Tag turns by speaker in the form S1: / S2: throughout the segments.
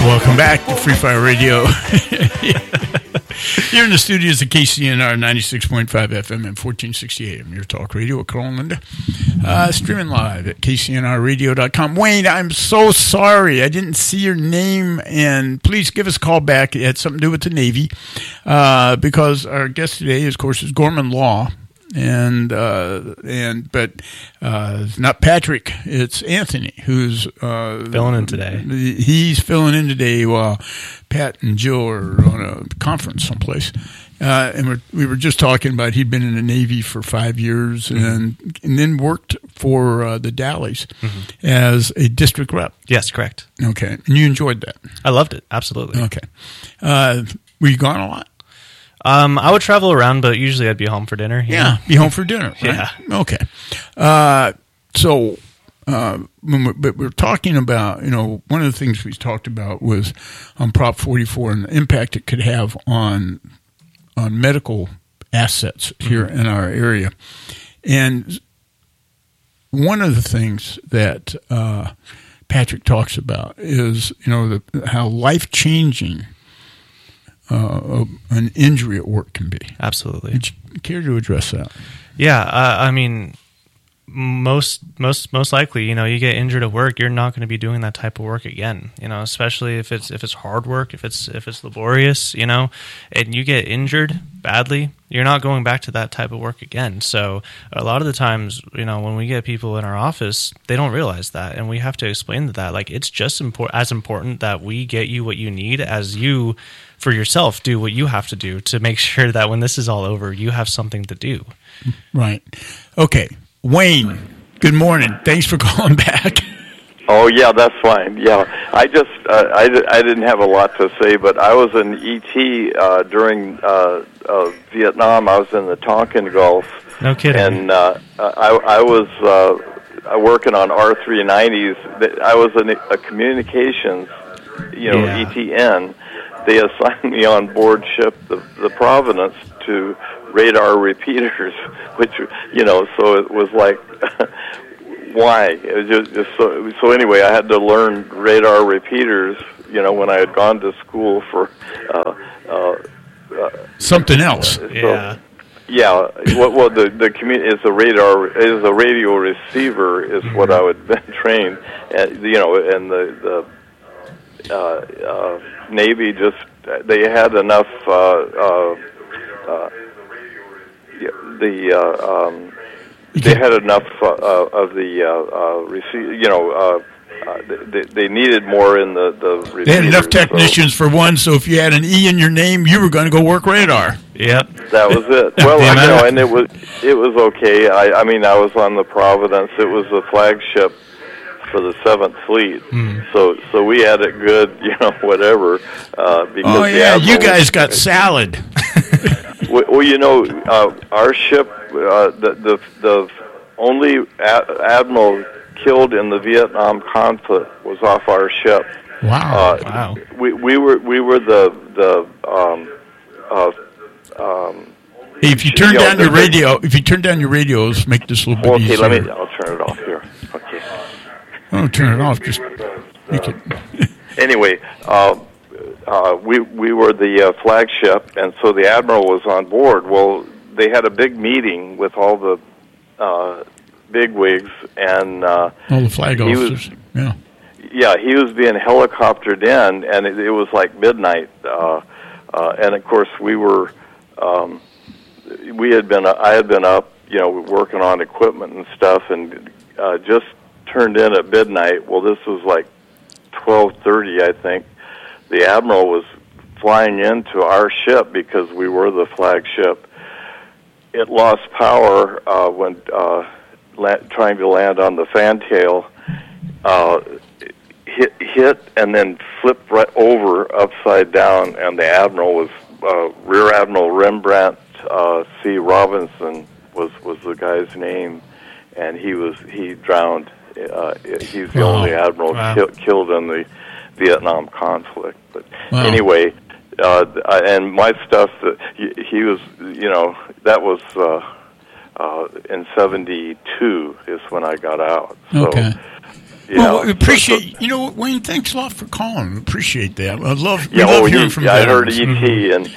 S1: Welcome back to Free Fire Radio. Here in the studios at KCNR 96.5 FM and 1460 AM, your talk radio with Carl and Linda. Streaming live at KCNRradio.com. Wayne, I'm so sorry. I didn't see your name, and please give us a call back. It had something to do with the Navy, because our guest today, of course, is Gorman Law. But it's not Patrick, it's Anthony who's
S2: filling in today.
S1: He's filling in today while Pat and Jill are on a conference someplace. And we were just talking about he'd been in the Navy for 5 years and then worked for the Dalles as a district rep.
S2: Yes, correct.
S1: Okay. And you enjoyed that?
S2: I loved it. Absolutely.
S1: Okay. Were you gone a lot?
S2: I would travel around, but usually I'd be home for dinner.
S1: Yeah, be home for dinner. Right?
S2: Yeah.
S1: Okay. But we're talking about, one of the things we talked about was on Prop 44 and the impact it could have on medical assets here in our area. And one of the things that Patrick talks about is, how life-changing an injury at work can be.
S2: Absolutely.
S1: Would you care to address that?
S2: Yeah, I mean, most likely, you get injured at work, you're not going to be doing that type of work again. Especially if it's hard work, if it's laborious, and you get injured badly, you're not going back to that type of work again. So a lot of the times, when we get people in our office, they don't realize that, and we have to explain that. Like, it's just as important that we get you what you need as you, for yourself, do what you have to do to make sure that when this is all over, you have something to do.
S1: Right. Okay. Wayne, good morning. Thanks for calling back.
S3: Oh, yeah, that's fine. Yeah, I just I didn't have a lot to say, but I was in ET during Vietnam. I was in the Tonkin Gulf.
S2: No kidding.
S3: And I was working on R390s. I was a communications, ETN. They assigned me on board ship, the Providence, to radar repeaters, which, so it was like, why? It was just so anyway, I had to learn radar repeaters, when I had gone to school for
S1: something else.
S2: Yeah.
S3: Yeah. Well, the is a radar is a radio receiver is what I would been trained, and and the Navy just they had enough. They had enough of the they needed more in the
S1: they had enough technicians for one, so if you had an E in your name, you were going to go work radar.
S2: Yep.
S3: That was it. Well, and it was okay. I mean, I was on the Providence. It was the flagship for the 7th Fleet. So we had it good, whatever. Because
S1: you guys got salad.
S3: Well, our ship, the only admiral killed in the Vietnam conflict was off our ship.
S1: Wow!
S2: Wow!
S3: We were the
S1: if you turn down your radio, radios, make this a little bit easier.
S3: Okay, I'll turn it off here. Okay.
S1: Don't turn it off. Just make it.
S3: Anyway, we were the flagship, and so the admiral was on board. Well, they had a big meeting with all the bigwigs, and all
S1: the flag officers.
S3: Yeah, he was being helicoptered in, and it was like midnight. And of course, I had been up, working on equipment and stuff, and just turned in at midnight. Well, this was like 12:30, I think. The admiral was flying into our ship because we were the flagship. It lost power when trying to land on the fantail. Hit and then flipped right over upside down, and the admiral was Rear Admiral Rembrandt C. Robinson was the guy's name, and he drowned. He's the only admiral killed in the Vietnam conflict. But anyway, and my stuff that he was, that was in '72 is when I got out. So,
S1: okay. Well, we appreciate, Wayne, thanks a lot for calling. Appreciate that. I love hearing from
S3: I heard
S1: veterans.
S3: E.T. and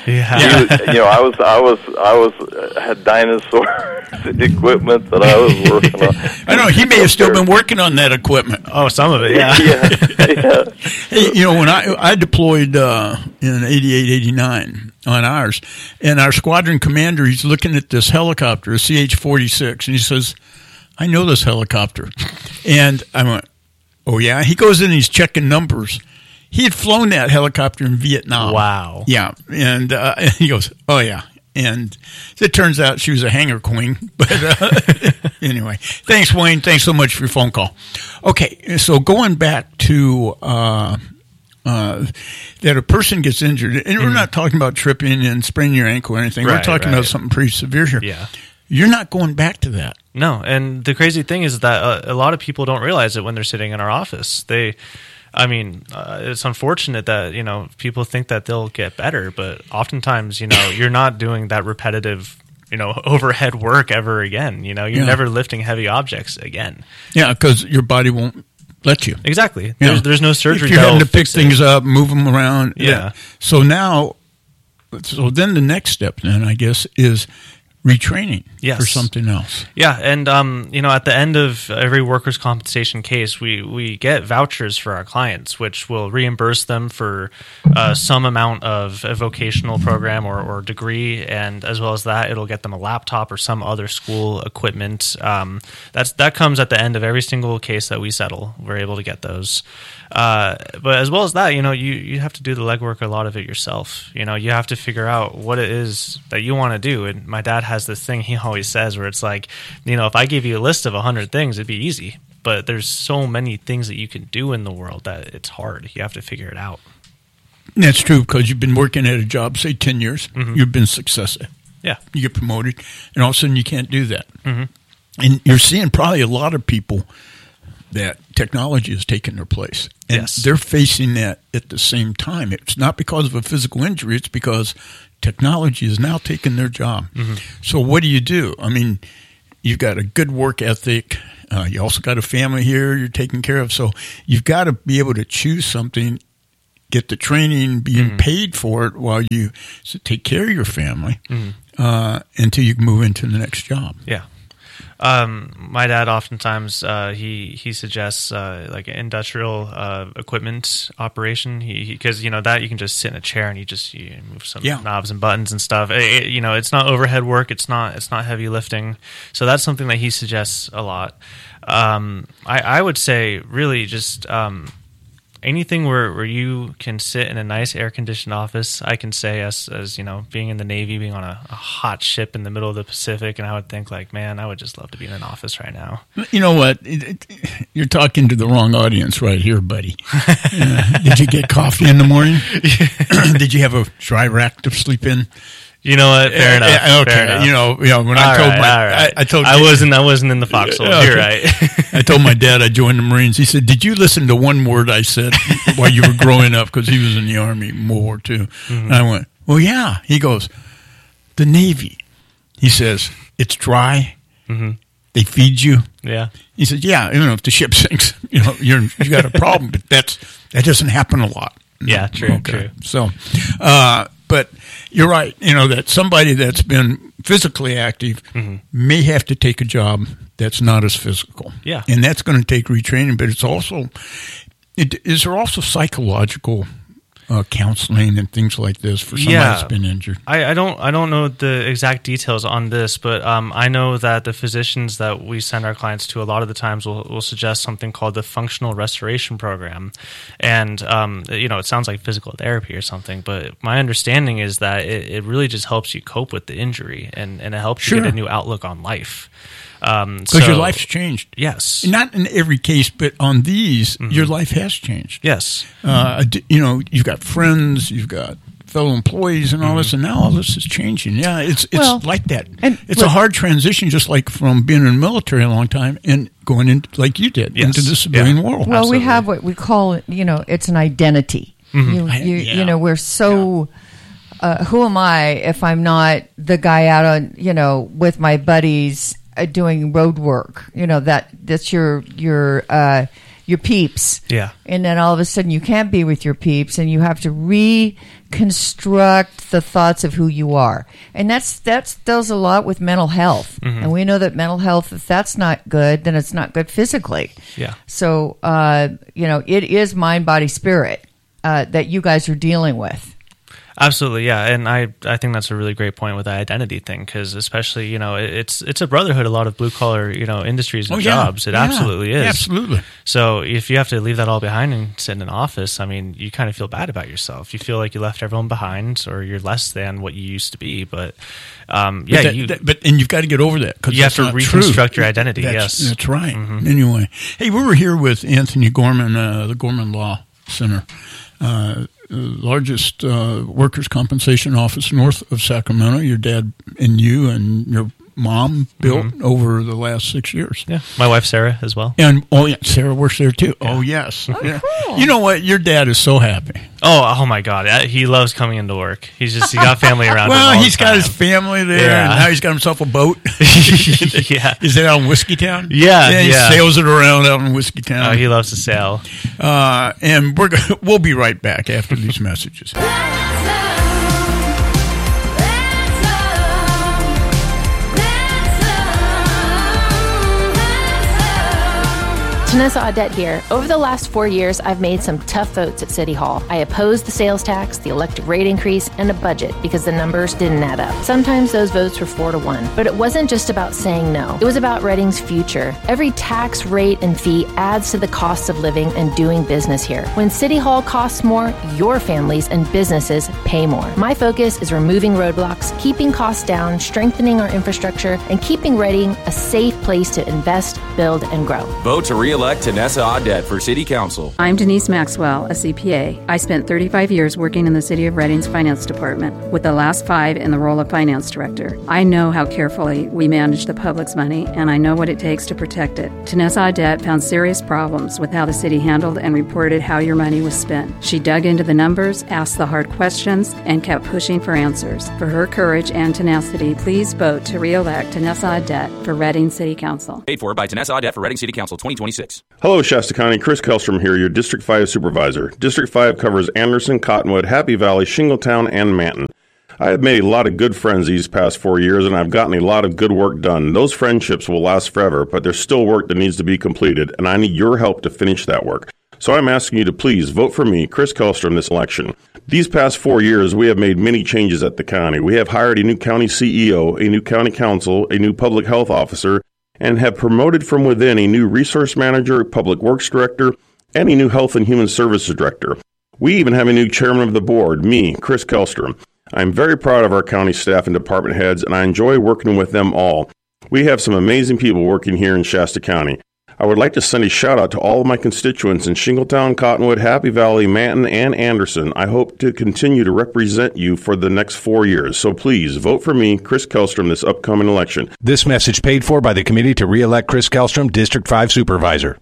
S3: I had dinosaur equipment that I was working on.
S1: I know he may have still been working on that equipment.
S2: Oh, some of it, yeah.
S3: Yeah.
S1: Hey, when I deployed in 88, 89 on ours, and our squadron commander, he's looking at this helicopter, a CH-46, and he says, I know this helicopter. And I went, oh, yeah? He goes in and he's checking numbers. He had flown that helicopter in Vietnam.
S2: Wow.
S1: Yeah. And he goes, oh, yeah. And it turns out she was a hangar queen. But anyway, thanks, Wayne. Thanks so much for your phone call. Okay, so going back to that a person gets injured, and we're not talking about tripping and spraining your ankle or anything. We're talking about something pretty severe here.
S2: Yeah.
S1: You're not going back to that.
S2: No, and the crazy thing is that a lot of people don't realize it when they're sitting in our office. It's unfortunate that, people think that they'll get better, but oftentimes, you're not doing that repetitive, overhead work ever again. You're never lifting heavy objects again.
S1: Yeah, because your body won't let you.
S2: Exactly. There's no surgery.
S1: If you're having to pick things up, move them around.
S2: Yeah.
S1: So then the next step then, I guess, is retraining for something else.
S2: Yeah, and at the end of every workers' compensation case, we get vouchers for our clients, which will reimburse them for some amount of a vocational program or degree, and as well as that, it'll get them a laptop or some other school equipment. That comes at the end of every single case that we settle. We're able to get those. But as well as that, you have to do the legwork, a lot of it yourself. You have to figure out what it is that you want to do. And my dad has this thing he always says where it's like, if I gave you a list of 100 things, it'd be easy. But there's so many things that you can do in the world that it's hard. You have to figure it out.
S1: That's true, because you've been working at a job, say 10 years. Mm-hmm. You've been successful.
S2: Yeah.
S1: You get promoted, and all of a sudden you can't do that.
S2: Mm-hmm.
S1: And you're seeing probably a lot of people that technology has taken their place. And they're facing that at the same time. It's not because of a physical injury. It's because technology is now taking their job. Mm-hmm. So what do? I mean, you've got a good work ethic. You also got a family here you're taking care of. So you've got to be able to choose something, get the training, being paid for it while you take care of your family until you can move into the next job.
S2: Yeah. My dad oftentimes he suggests like an industrial equipment operation. Because that you can just sit in a chair and you move some knobs and buttons and stuff. It's not overhead work. It's not heavy lifting. So that's something that he suggests a lot. I would say really just anything where you can sit in a nice air-conditioned office. I can say as being in the Navy, being on a hot ship in the middle of the Pacific, and I would think like, man, I would just love to be in an office right now.
S1: You know what? You're talking to the wrong audience right here, buddy. Did you get coffee in the morning? Did you have a dry rack to sleep in?
S2: You know what? Fair enough.
S1: Okay.
S2: Fair enough.
S1: When I
S2: wasn't in the foxhole. Okay. You're right.
S1: I told my dad I joined the Marines. He said, "Did you listen to one word I said while you were growing up?" Because he was in the Army, World War II. Mm-hmm. And I went, "Well, yeah." He goes, "The Navy." He says, "It's dry. Mm-hmm. They feed you."
S2: Yeah.
S1: He said, "Yeah. If the ship sinks, you got a problem, but that doesn't happen a lot."
S2: Yeah. True.
S1: Okay.
S2: True.
S1: So, but you're right. That somebody that's been physically active may have to take a job that's not as physical.
S2: Yeah.
S1: And that's going to take retraining, but it's also, is there also psychological counseling and things like this for somebody that's been injured?
S2: I don't know the exact details on this, but I know that the physicians that we send our clients to a lot of the times will suggest something called the functional restoration program. And, it sounds like physical therapy or something, but my understanding is that it really just helps you cope with the injury and it helps you get a new outlook on life.
S1: Because your life's changed.
S2: Yes.
S1: Not in every case, but on these, your life has changed.
S2: Yes.
S1: You've got friends, you've got fellow employees and all this, and now all this is changing. Yeah, it's like that. And it's a hard transition, just like from being in the military a long time and going in, like you did, into the civilian world.
S4: Well, Absolutely. We have what we call, it's an identity. Mm-hmm. We're so... who am I if I'm not the guy out on, with my buddies doing road work? That's your your peeps.
S2: Yeah.
S4: And then all of a sudden you can't be with your peeps, and you have to reconstruct the thoughts of who you are. And that does a lot with mental health. Mm-hmm. And we know that mental health, if that's not good, then it's not good physically.
S2: Yeah.
S4: So, it is mind, body, spirit that you guys are dealing with.
S2: Absolutely, yeah, and I think that's a really great point with the identity thing, because especially it's a brotherhood. A lot of blue collar industries and jobs. It absolutely is.
S1: Absolutely.
S2: So if you have to leave that all behind and sit in an office, I mean, you kind of feel bad about yourself. You feel like you left everyone behind, or you're less than what you used to be. But and
S1: you've got to get over that, because
S2: you have to reconstruct your identity.
S1: That's right.
S2: Mm-hmm.
S1: Anyway, hey, we were here with Anthony Gorman, the Gorman Law Center. Largest workers' compensation office north of Sacramento. Your dad and you and your mom built over the last 6 years.
S2: Yeah, my wife Sarah as well.
S1: And Sarah works there too. Yeah. Oh yes.
S4: Oh,
S1: yeah.
S4: Cool.
S1: You know what? Your dad is so happy.
S2: Oh my God, he loves coming into work. He got family around.
S1: Well,
S2: him all
S1: he's
S2: the
S1: got
S2: time.
S1: his family there, and now he's got himself a boat.
S2: Yeah.
S1: Is it out in Whiskeytown?
S2: Yeah,
S1: he sails it around out in Whiskeytown.
S2: Oh, he loves to sail.
S1: And we'll be right back after these messages.
S5: Tanessa Audette here. Over the last 4 years, I've made some tough votes at City Hall. I opposed the sales tax, the electric rate increase, and a budget because the numbers didn't add up. Sometimes those votes were 4-1. But it wasn't just about saying no. It was about Reading's future. Every tax, rate, and fee adds to the cost of living and doing business here. When City Hall costs more, your families and businesses pay more. My focus is removing roadblocks, keeping costs down, strengthening our infrastructure, and keeping Reading a safe place to invest, build, and grow.
S6: Vote to re-elect Tanessa Audette for City Council.
S7: I'm Denise Maxwell, a CPA. I spent 35 years working in the City of Reading's Finance Department, with the last 5 in the role of Finance Director. I know how carefully we manage the public's money, and I know what it takes to protect it. Tanessa Audette found serious problems with how the city handled and reported how your money was spent. She dug into the numbers, asked the hard questions, and kept pushing for answers. For her courage and tenacity, please vote to re-elect Tanessa Audette for Reading City Council.
S6: Paid for by Tanessa Audette for Reading City Council 2026.
S8: Hello, Shasta County. Chris Kellstrom here, your District 5 Supervisor. District 5 covers Anderson, Cottonwood, Happy Valley, Shingletown, and Manton. I have made a lot of good friends these past 4 years, and I've gotten a lot of good work done. Those friendships will last forever, but there's still work that needs to be completed, and I need your help to finish that work. So I'm asking you to please vote for me, Chris Kellstrom, this election. These past 4 years, we have made many changes at the county. We have hired a new county CEO, a new county council, a new public health officer, and have promoted from within a new resource manager, public works director, and a new health and human services director. We even have a new chairman of the board, me, Chris Kellstrom. I'm very proud of our county staff and department heads, and I enjoy working with them all. We have some amazing people working here in Shasta County. I would like to send a shout out to all of my constituents in Shingletown, Cottonwood, Happy Valley, Manton, and Anderson. I hope to continue to represent you for the next 4 years. So please vote for me, Chris Kellstrom, this upcoming election.
S9: This message paid for by the committee to re-elect Chris Kellstrom, District 5 Supervisor.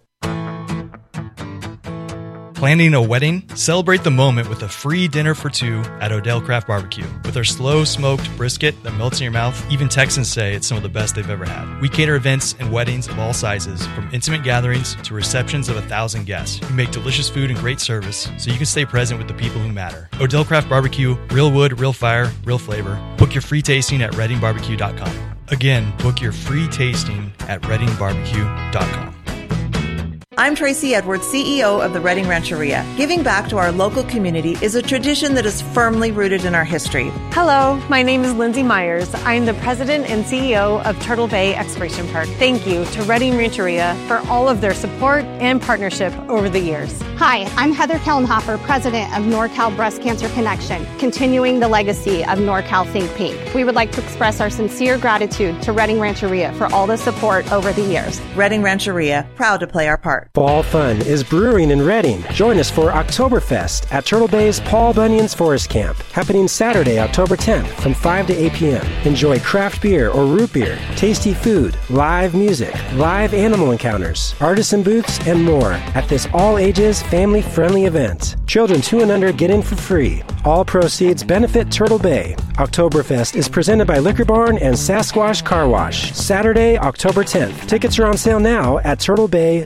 S10: Planning a wedding? Celebrate the moment with a free dinner for 2 at Odell Craft Barbecue. With our slow smoked brisket that melts in your mouth, even Texans say it's some of the best they've ever had. We cater events and weddings of all sizes, from intimate gatherings to receptions of 1,000 guests. We make delicious food and great service so you can stay present with the people who matter. Odell Craft Barbecue, real wood, real fire, real flavor. Book your free tasting at readingbarbecue.com. Again, book your free tasting at readingbarbecue.com.
S11: I'm Tracy Edwards, CEO of the Reading Rancheria. Giving back to our local community is a tradition that is firmly rooted in our history.
S12: Hello, my name is Lindsay Myers. I'm the president and CEO of Turtle Bay Exploration Park. Thank you to Reading Rancheria for all of their support and partnership over the years.
S13: Hi, I'm Heather Kellenhofer, president of NorCal Breast Cancer Connection, continuing the legacy of NorCal Think Pink. We would like to express our sincere gratitude to Reading Rancheria for all the support over the years.
S11: Reading Rancheria, proud to play our part.
S14: Fall fun is brewing in Reading. Join us for Oktoberfest at Turtle Bay's Paul Bunyan's Forest Camp, happening Saturday, October 10th from 5 to 8 p.m. Enjoy craft beer or root beer, tasty food, live music, live animal encounters, artisan booths, and more at this all-ages, family-friendly event. Children 2 and under get in for free. All proceeds benefit Turtle Bay. Oktoberfest is presented by Liquor Barn and Sasquatch Car Wash. Saturday, October 10th. Tickets are on sale now at turtlebay.org.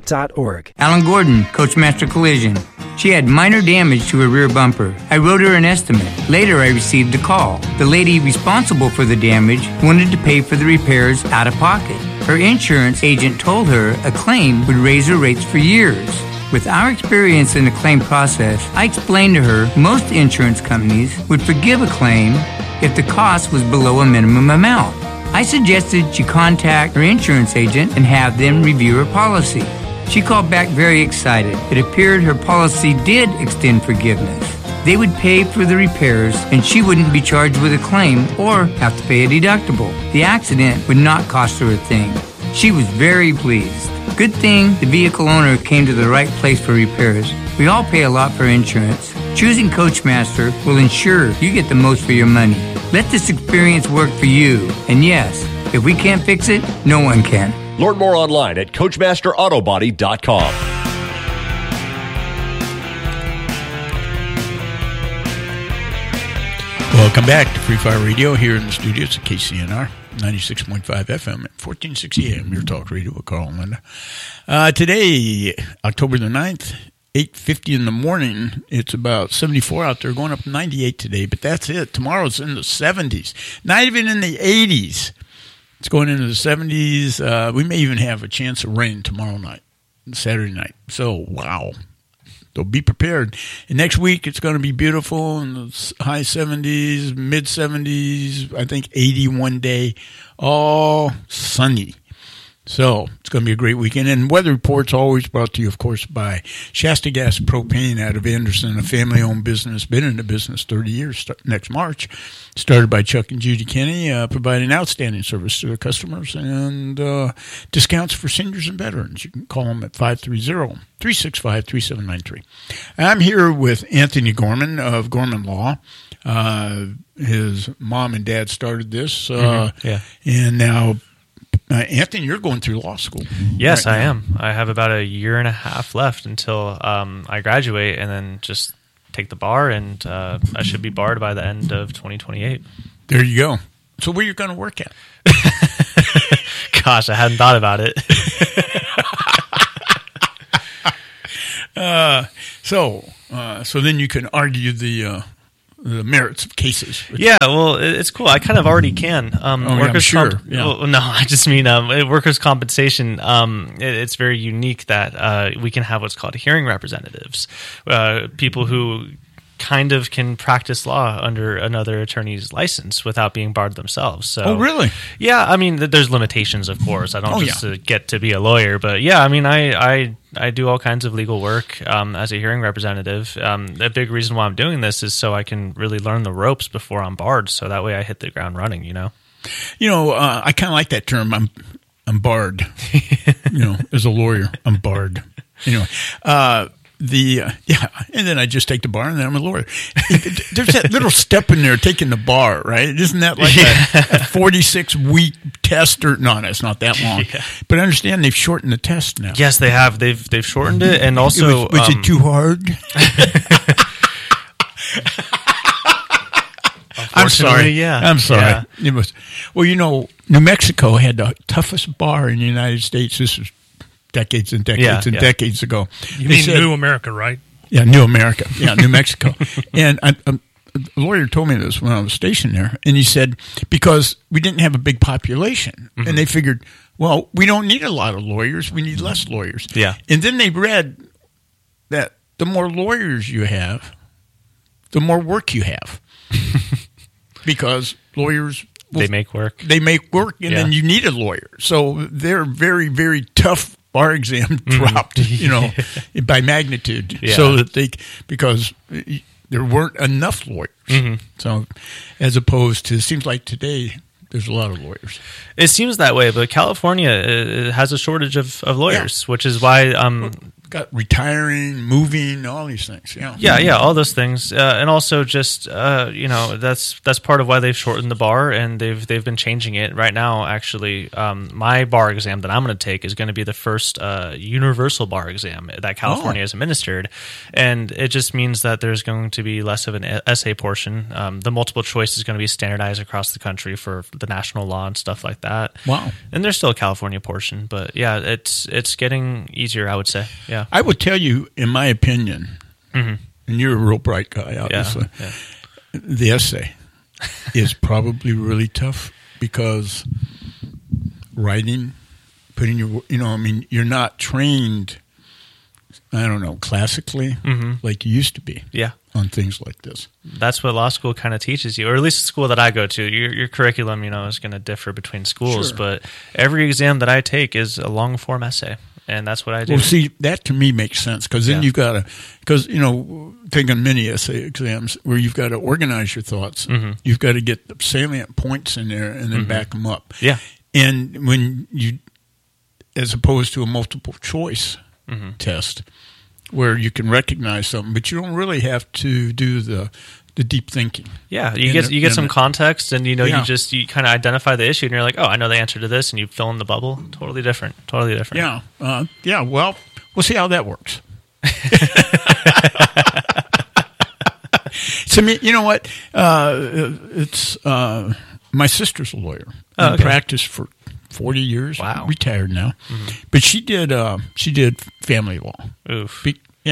S14: Network.
S15: Alan Gordon, Coachmaster Collision. She had minor damage to her rear bumper. I wrote her an estimate. Later, I received a call. The lady responsible for the damage wanted to pay for the repairs out of pocket. Her insurance agent told her a claim would raise her rates for years. With our experience in the claim process, I explained to her most insurance companies would forgive a claim if the cost was below a minimum amount. I suggested she contact her insurance agent and have them review her policy. She called back very excited. It appeared her policy did extend forgiveness. They would pay for the repairs and she wouldn't be charged with a claim or have to pay a deductible. The accident would not cost her a thing. She was very pleased. Good thing the vehicle owner came to the right place for repairs. We all pay a lot for insurance. Choosing Coachmaster will ensure you get the most for your money. Let this experience work for you. And yes, if we can't fix it, no one can.
S16: Learn more online at CoachmasterAutobody.com.
S1: Welcome back to Free Fire Radio here in the studios at KCNR 96.5 FM at 1460 AM. Your talk radio with Carl and Linda. Today, October the 9th, 8:50 in the morning. It's about 74 out there, going up 98 today, but that's it. Tomorrow's in the 70s, not even in the 80s. It's going into the 70s. We may even have a chance of rain tomorrow night, Saturday night. So, wow. So be prepared. And next week, it's going to be beautiful in the high 70s, mid 70s, I think 81 day, all sunny. So it's going to be a great weekend. And weather reports always brought to you, of course, by Shasta Gas Propane out of Anderson, a family-owned business, been in the business 30 years next March. Started by Chuck and Judy Kenny, providing outstanding service to their customers and discounts for seniors and veterans. You can call them at 530-365-3793. I'm here with Anthony Gorman of Gorman Law. His mom and dad started this, and now Anthony, you're going through law school.
S2: Yes, right I am. I have about a year and a half left until I graduate and then just take the bar, and I should be barred by the end of 2028.
S1: There you go. So where are you going to work at?
S2: Gosh, I hadn't thought about it.
S1: So then you can argue the merits of cases.
S2: Yeah, well, it's cool. I kind of already can. Workers' I just mean workers' compensation. It's very unique that we can have what's called hearing representatives, people who kind of can practice law under another attorney's license without being barred themselves. So,
S1: oh, really?
S2: Yeah, I mean, there's limitations, of course. I don't get to be a lawyer, but yeah, I mean, I do all kinds of legal work as a hearing representative. A big reason why I'm doing this is so I can really learn the ropes before I'm barred, so that way I hit the ground running, you know?
S1: I kind of like that term. I'm barred. As a lawyer, I'm barred. Anyway, and then I just take the bar, and then I'm a lawyer. There's that little step in there, taking the bar, right? Isn't that like a 46-week test? No, it's not that long. Yeah. But I understand they've shortened the test now.
S2: Yes, they have. They've shortened it, and also
S1: was it too hard? I'm sorry.
S2: Yeah,
S1: I'm sorry.
S2: Yeah.
S1: It was. Well, New Mexico had the toughest bar in the United States. This was decades and decades decades ago.
S17: You mean New America, right?
S1: Yeah, New America. Yeah, New Mexico. And a lawyer told me this when I was stationed there, and he said, because we didn't have a big population, and they figured, well, we don't need a lot of lawyers, we need less lawyers.
S2: Yeah.
S1: And then they read that the more lawyers you have, the more work you have. Because lawyers...
S2: They make work.
S1: And then you need a lawyer. So they're very, very tough bar exam dropped, by magnitude, so that because there weren't enough lawyers. So, as opposed to, it seems like today there's a lot of lawyers.
S2: It seems that way, but California has a shortage of lawyers, which is why
S1: got retiring, moving, all these things. Yeah,
S2: yeah, all those things, and also just that's part of why they've shortened the bar, and they've been changing it right now. Actually, my bar exam that I'm going to take is going to be the first universal bar exam that California has administered, and it just means that there's going to be less of an essay portion. The multiple choice is going to be standardized across the country for the national law and stuff like that.
S1: Wow.
S2: And there's still a California portion, but yeah, it's getting easier, I would say. Yeah.
S1: I would tell you, in my opinion, and you're a real bright guy, obviously, the essay is probably really tough because writing, putting your, you're not trained, I don't know, classically like you used to be.
S2: Yeah.
S1: On things like this.
S2: That's what law school kind of teaches you, or at least the school that I go to. Your curriculum, is going to differ between schools, but every exam that I take is a long form essay, and that's what I do.
S1: Well, see, that to me makes sense because then you've got to, taking many essay exams where you've got to organize your thoughts, you've got to get the salient points in there and then back them up.
S2: Yeah.
S1: And when you, as opposed to a multiple choice test, where you can recognize something, but you don't really have to do the deep thinking.
S2: Yeah, you get some context, and you kind of identify the issue, and you're like, oh, I know the answer to this, and you fill in the bubble. Totally different.
S1: Yeah, Well, we'll see how that works. So, you know what? It's my sister's a lawyer. Practiced for 40 years.
S2: Wow.
S1: Retired now. But she did family law.
S2: Oof.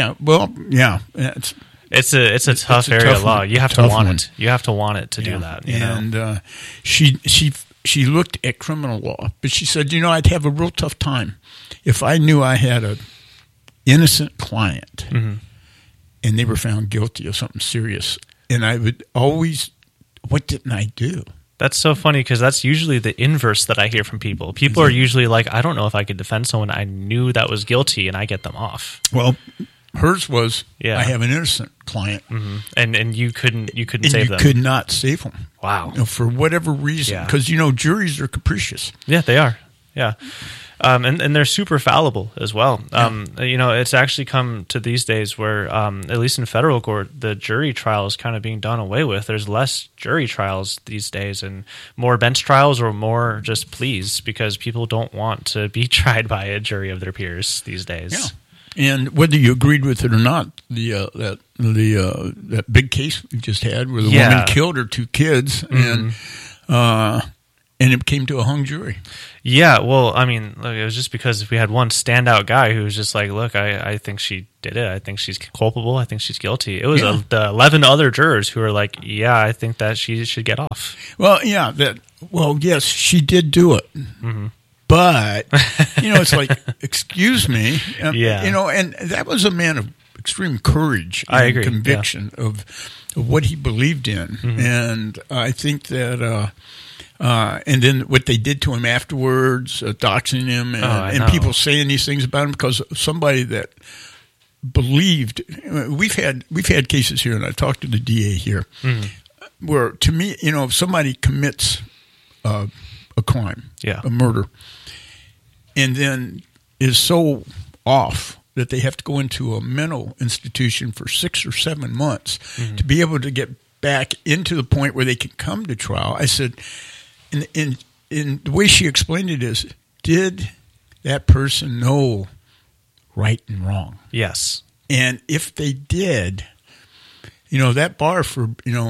S2: It's a tough area of law. You have to want it. You have to want it to do that.
S1: And she looked at criminal law, but she said, I'd have a real tough time if I knew I had an innocent client and they were found guilty of something serious. And I would always, what didn't I do?
S2: That's so funny because that's usually the inverse that I hear from people. People are usually like, I don't know if I could defend someone I knew that was guilty, and I get them off.
S1: Well, hers was, I have an innocent client.
S2: And you couldn't save them.
S1: You could not save them.
S2: Wow.
S1: For whatever reason. Because, juries are capricious.
S2: Yeah, they are. Yeah. And they're super fallible as well. It's actually come to these days where, at least in federal court, the jury trial is kind of being done away with. There's less jury trials these days and more bench trials or more just pleas because people don't want to be tried by a jury of their peers these days.
S1: Yeah. And whether you agreed with it or not, that big case we just had where the woman killed her 2 kids and it came to a hung jury.
S2: Yeah, well, it was just because we had one standout guy who was just like, look, I think she did it. I think she's culpable. I think she's guilty. It was the 11 other jurors who were like, yeah, I think that she should get off.
S1: Well, yes, she did do it. But, it's like, excuse me. And that was a man of extreme courage and conviction of what he believed in. And I think that... and then what they did to him afterwards, doxing him, and people saying these things about him because somebody that believed. We've had cases here, and I talked to the DA here, where to me, if somebody commits a crime, a murder, and then is so off that they have to go into a mental institution for 6 or 7 months to be able to get back into the point where they can come to trial. I said. In the way she explained it is, did that person know right and wrong?
S2: Yes.
S1: And if they did, that bar for,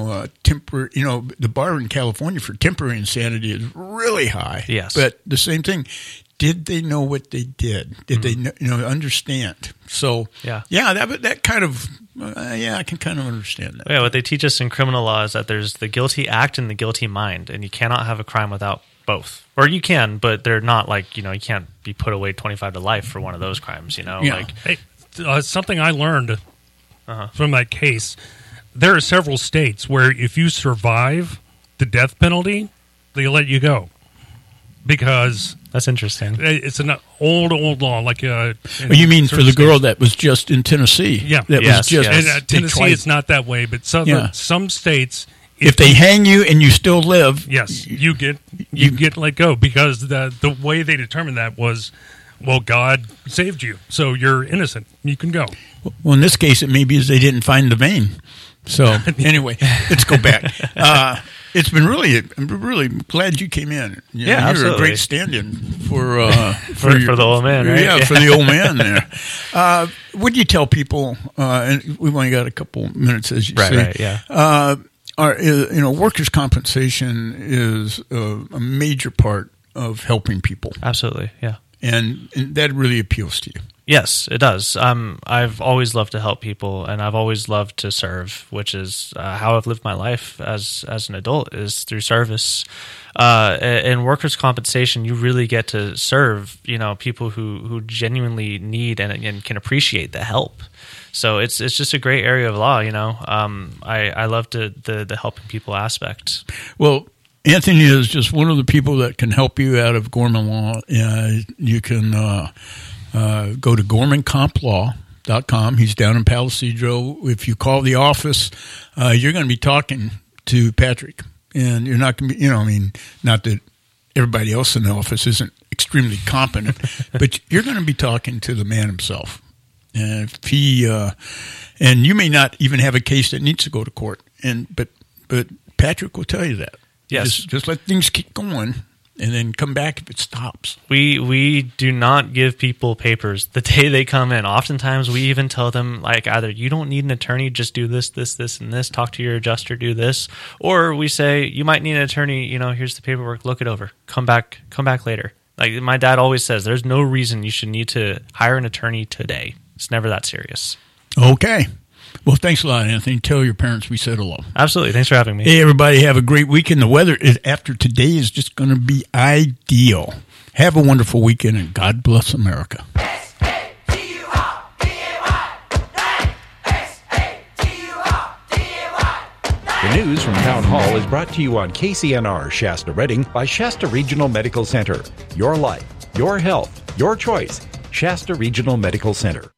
S1: the bar in California for temporary insanity is really high.
S2: Yes.
S1: But the same thing, did they know what they did? Did they, understand? So, that kind of... I can kind of understand that.
S2: Yeah, what they teach us in criminal law is that there's the guilty act and the guilty mind, and you cannot have a crime without both. Or you can, but they're not like, you can't be put away 25 to life for one of those crimes,
S17: Hey, something I learned from that case, there are several states where if you survive the death penalty, they let you go. Because...
S2: That's interesting.
S17: It's an old law. Like
S1: you mean for the girl that was just in Tennessee?
S17: Yeah.
S1: That was just
S17: in Tennessee, it's not that way. But some states...
S1: If they hang you and you still live...
S17: Yes, you get let go. Because the way they determined that was Well, God saved you, so you're innocent. You can go.
S1: Well, in this case, it may be as they didn't find the vein. So anyway, let's go back. It's been I'm really glad you came in. You're
S2: absolutely.
S1: a great stand-in for
S2: the old man, right?
S1: Yeah, for the old man there. What do you tell people? And we've only got a couple minutes, as you say.
S2: Right, yeah.
S1: Workers' compensation is a major part of helping people.
S2: Absolutely, yeah.
S1: And that really appeals to you.
S2: Yes, it does. I've always loved to help people, and I've always loved to serve, which is how I've lived my life as an adult, is through service. In workers' compensation, you really get to serve, people who genuinely need and can appreciate the help. So it's just a great area of law. I love the helping people aspect.
S1: Well, Anthony is just one of the people that can help you out of Gorman Law. You can go to GormanCompLaw.com. He's down in Palisadro. If you call the office, you're going to be talking to Patrick. And you're not going to be, not that everybody else in the office isn't extremely competent, but you're going to be talking to the man himself. And if and you may not even have a case that needs to go to court. But Patrick will tell you that.
S2: Yes.
S1: Just let things keep going and then come back if it stops.
S2: We do not give people papers the day they come in. Oftentimes we even tell them, either you don't need an attorney, just do this, and this, talk to your adjuster, do this. Or we say, you might need an attorney, here's the paperwork, look it over. Come back later. Like my dad always says, there's no reason you should need to hire an attorney today. It's never that serious.
S1: Okay. Well, thanks a lot, Anthony. Tell your parents we said hello.
S2: Absolutely. Thanks for having me.
S1: Hey, everybody. Have a great weekend. The weather after today is just going to be ideal. Have a wonderful weekend, and God bless America.
S9: The news from Town Hall is brought to you on KCNR Shasta Redding by Shasta Regional Medical Center. Your life, your health, your choice. Shasta Regional Medical Center.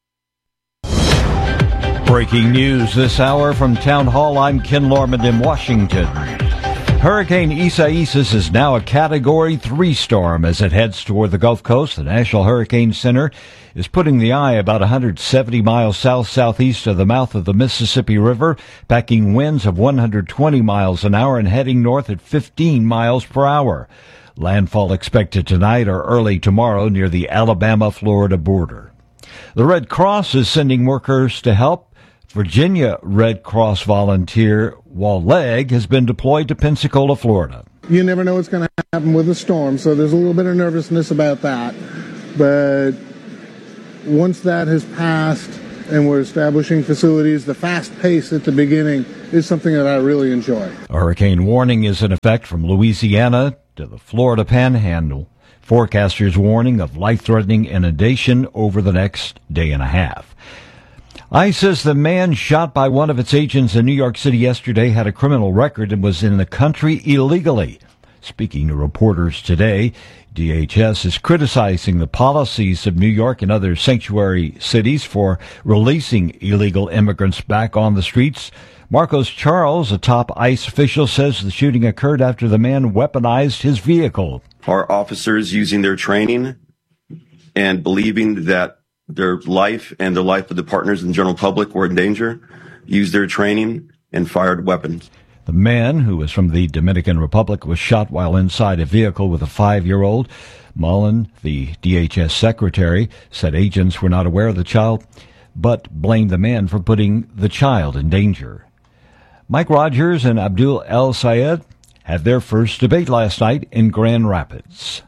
S18: Breaking news this hour from Town Hall. I'm Ken Lorman in Washington. Hurricane Isaias is now a Category 3 storm as it heads toward the Gulf Coast. The National Hurricane Center is putting the eye about 170 miles south-southeast of the mouth of the Mississippi River, packing winds of 120 miles an hour and heading north at 15 miles per hour. Landfall expected tonight or early tomorrow near the Alabama-Florida border. The Red Cross is sending workers to help. Virginia Red Cross volunteer Wall Legg has been deployed to Pensacola, Florida.
S19: You never know what's going to happen with a storm, so there's a little bit of nervousness about that. But once that has passed and we're establishing facilities, the fast pace at the beginning is something that I really enjoy.
S18: A hurricane warning is in effect from Louisiana to the Florida Panhandle. Forecasters warning of life-threatening inundation over the next day and a half. ICE says the man shot by one of its agents in New York City yesterday had a criminal record and was in the country illegally. Speaking to reporters today, DHS is criticizing the policies of New York and other sanctuary cities for releasing illegal immigrants back on the streets. Marcos Charles, a top ICE official, says the shooting occurred after the man weaponized his vehicle.
S20: Our officers, using their training and believing that their life and the life of the partners and the general public were in danger, used their training and fired weapons.
S18: The man, who was from the Dominican Republic, was shot while inside a vehicle with a 5-year-old. Mullen, the DHS secretary, said agents were not aware of the child, but blamed the man for putting the child in danger. Mike Rogers and Abdul El Sayed had their first debate last night in Grand Rapids.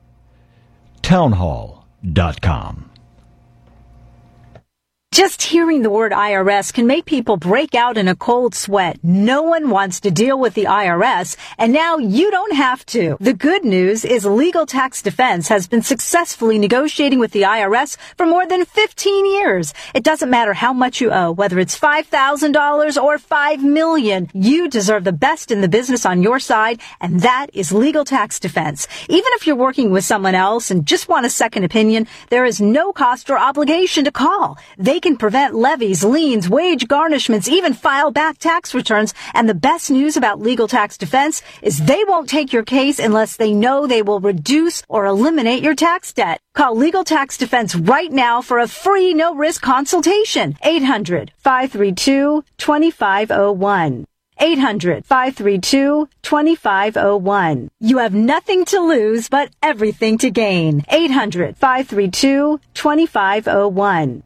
S18: Townhall.com.
S21: Just hearing the word IRS can make people break out in a cold sweat. No one wants to deal with the IRS, and now you don't have to. The good news is Legal Tax Defense has been successfully negotiating with the IRS for more than 15 years. It doesn't matter how much you owe, whether it's $5,000 or $5 million. You deserve the best in the business on your side, and that is Legal Tax Defense. Even if you're working with someone else and just want a second opinion, there is no cost or obligation to call. They can prevent levies, liens, wage garnishments, even file back tax returns. And the best news about Legal Tax Defense is they won't take your case unless they know they will reduce or eliminate your tax debt. Call Legal Tax Defense right now for a free no-risk consultation. 800-532-2501. 800-532-2501. You have nothing to lose, but everything to gain. 800-532-2501.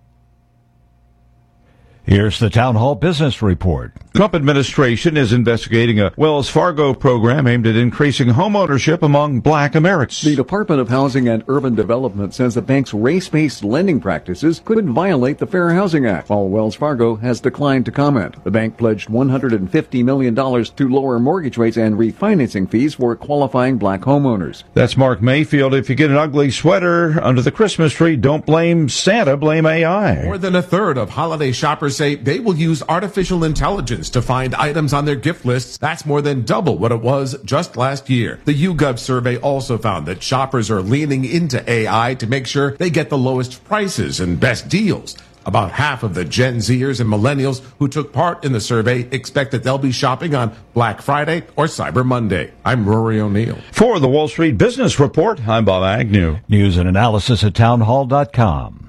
S18: Here's the Town Hall Business Report.
S3: Trump administration is investigating a Wells Fargo program aimed at increasing home ownership among black Americans.
S22: The Department of Housing and Urban Development says the bank's race-based lending practices could violate the Fair Housing Act, while Wells Fargo has declined to comment. The bank pledged $150 million to lower mortgage rates and refinancing fees for qualifying black homeowners.
S3: That's Mark Mayfield. If you get an ugly sweater under the Christmas tree, don't blame Santa, blame AI.
S23: More than a third of holiday shoppers say they will use artificial intelligence to find items on their gift lists. That's more than double what it was just last year. The YouGov survey also found that shoppers are leaning into AI to make sure they get the lowest prices and best deals. About half of the Gen Zers and millennials who took part in the survey expect that they'll be shopping on Black Friday or Cyber Monday. I'm Rory O'Neill.
S3: For the Wall Street Business Report, I'm Bob Agnew.
S18: News and analysis at townhall.com.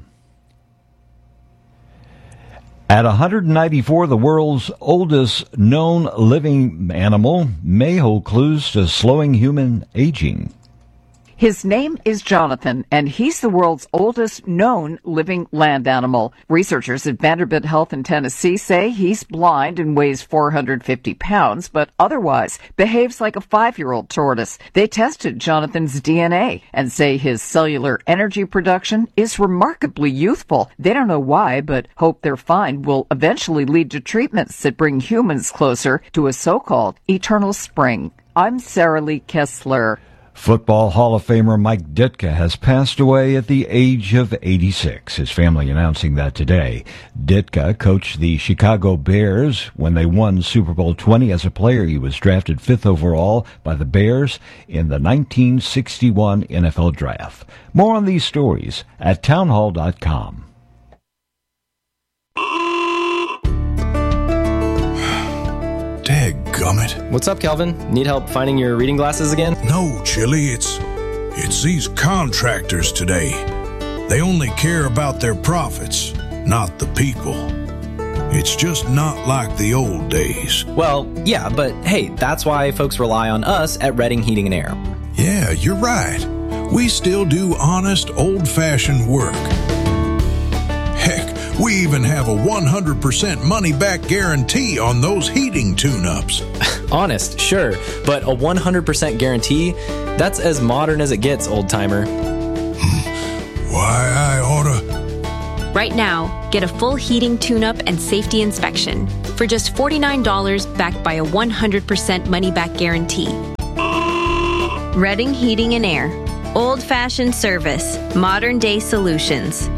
S18: At 194, the world's oldest known living animal may hold clues to slowing human aging.
S24: His name is Jonathan, and he's the world's oldest known living land animal. Researchers at Vanderbilt Health in Tennessee say he's blind and weighs 450 pounds, but otherwise behaves like a 5-year-old tortoise. They tested Jonathan's DNA and say his cellular energy production is remarkably youthful. They don't know why, but hope their find will eventually lead to treatments that bring humans closer to a so-called eternal spring. I'm Sarah Lee Kessler.
S18: Football Hall of Famer Mike Ditka has passed away at the age of 86. His family announcing that today. Ditka coached the Chicago Bears when they won Super Bowl 20 as a player. He was drafted 5th overall by the Bears in the 1961 NFL Draft. More on these stories at townhall.com.
S25: Dadgummit.
S26: What's up, Calvin? Need help finding your reading glasses again?
S25: No, Chili, it's these contractors today. They only care about their profits, not the people. It's just not like the old days.
S26: Well, yeah, but hey, that's why folks rely on us at Redding Heating and Air.
S25: Yeah, you're right. We still do honest, old-fashioned work. Heck, we even have a 100% money-back guarantee on those heating tune-ups.
S26: Honest, sure, but a 100% guarantee? That's as modern as it gets, old-timer.
S25: Why, I oughta...
S27: Right now, get a full heating tune-up and safety inspection for just $49 backed by a 100% money-back guarantee. Redding Heating and Air. Old-fashioned service, modern-day solutions.